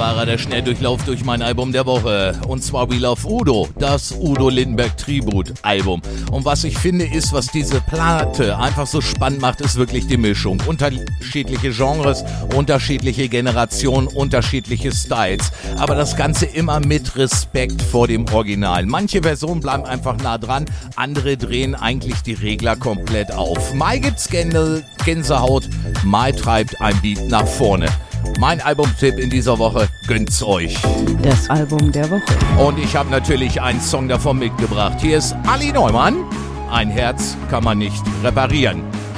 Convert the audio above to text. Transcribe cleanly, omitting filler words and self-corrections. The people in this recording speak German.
war er, der Schnelldurchlauf durch mein Album der Woche. Und zwar We Love Udo, das Udo Lindenberg Tribut-Album. Und was ich finde ist, was diese Platte einfach so spannend macht, ist wirklich die Mischung. Unterschiedliche Genres, unterschiedliche Generationen, unterschiedliche Styles. Aber das Ganze immer mit Respekt vor dem Original. Manche Versionen bleiben einfach nah dran, andere drehen eigentlich die Regler komplett auf. Mal gibt's Gänsehaut, mal treibt ein Beat nach vorne. Mein Albumtipp in dieser Woche, gönnt's euch. Das Album der Woche. Und ich habe natürlich einen Song davon mitgebracht. Hier ist Ali Neumann. Ein Herz kann man nicht reparieren.